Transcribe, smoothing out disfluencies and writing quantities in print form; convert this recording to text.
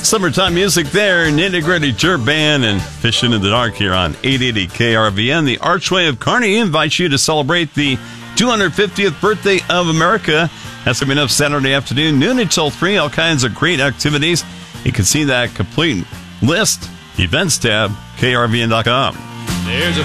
Summertime music there, Nitty Gritty Jerk Band and Fishing in the Dark here on 880 KRVN. The Archway of Kearney invites you to celebrate the 250th birthday of America. That's coming up Saturday afternoon, noon until 3. All kinds of great activities. You can see that complete list, events tab, krvn.com. There's a